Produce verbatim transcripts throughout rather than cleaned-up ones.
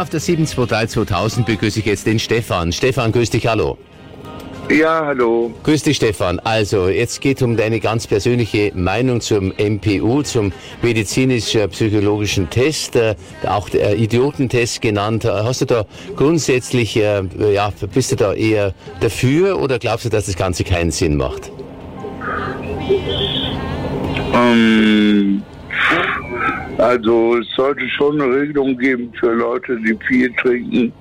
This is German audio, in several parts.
auf der sieben zwei drei zweitausend begrüße ich jetzt den Stefan. Stefan, grüß dich, hallo. Ja, hallo. Grüß dich, Stefan. Also, jetzt geht es um deine ganz persönliche Meinung zum M P U, zum medizinisch-psychologischen Test, äh, auch der Idiotentest genannt. Hast du da grundsätzlich, äh, ja, bist du da eher dafür oder glaubst du, dass das Ganze keinen Sinn macht? Ähm, also, es sollte schon eine Regelung geben für Leute, die viel trinken.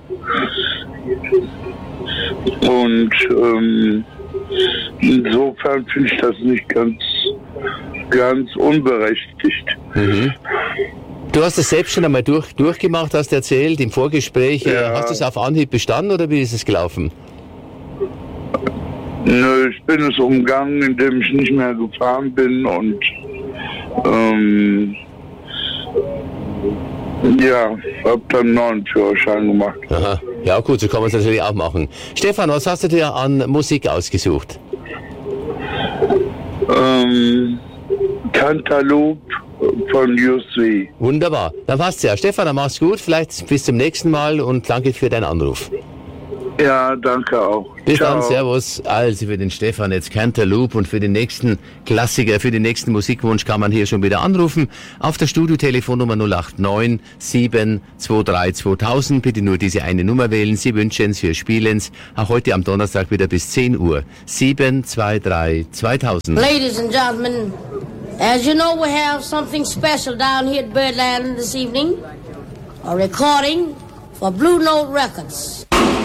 Und ähm, insofern finde ich das nicht ganz, ganz unberechtigt. Mhm. Du hast es selbst schon einmal durch, durchgemacht, hast erzählt, im Vorgespräch. Ja. Hast du es auf Anhieb bestanden oder wie ist es gelaufen? Nö, ich bin es umgangen, indem ich nicht mehr gefahren bin und ähm, ja, hab dann einen neuen Führerschein gemacht. Aha. Ja gut, so kann man es natürlich auch machen. Stefan, was hast du dir an Musik ausgesucht? Ähm, Cantaloupe von U C. Wunderbar. Dann passt's ja. Stefan, dann mach's gut. Vielleicht bis zum nächsten Mal und danke für deinen Anruf. Ja, danke auch. Bis Ciao. dann, Servus. Also für den Stefan jetzt Cantaloupe und für den nächsten Klassiker, für den nächsten Musikwunsch kann man hier schon wieder anrufen. Auf der Studiotelefonnummer null acht neun sieben zwei drei zweitausend. Bitte nur diese eine Nummer wählen. Sie wünschen's, wir spielen's. Auch heute am Donnerstag wieder bis zehn Uhr. sieben zwei drei zweitausend. Ladies and gentlemen, as you know, we have something special down here at Birdland this evening. A recording for Blue Note Records.